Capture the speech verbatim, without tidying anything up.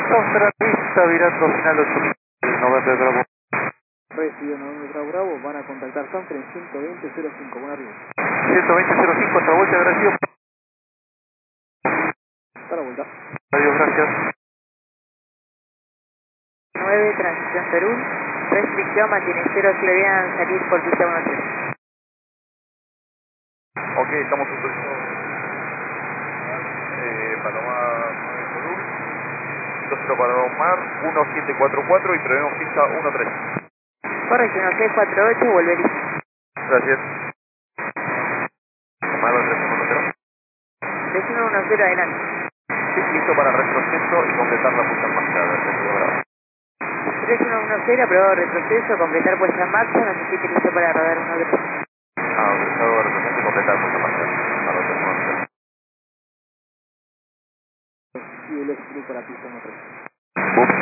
Australista, virando final ocho mil, noventa Bravo. Recibido November Bravo Bravo, van a contactar Sanfrecce en ciento veinte cero cinco, buena arriba. ciento veinte cero cinco, hasta vuelta, gracias. Hasta la vuelta. Adiós, gracias. nueve, transición Perú, restricción, mantiene cero, si debían salir por pista uno tres. Ok, estamos autorizados eh, para tomar nueve Perú, dos cero para Omar, uno siete cuatro cuatro y prevemos pista uno tres. Correcto, uno seis cuatro ocho, volver. Gracias. Omar, tres uno cero. Destino uno cero, adelante. Sí, listo para retroceso y completar la puesta en marcha. Recibido Bravo. tres uno uno cero, aprobado retroceso, completar puesta en marcha, no sé si listo para rodar uno tres. Ah, autorizado retroceso y completar puesta en marcha. Para tres uno cero. Y el X para pista uno tres. Boom.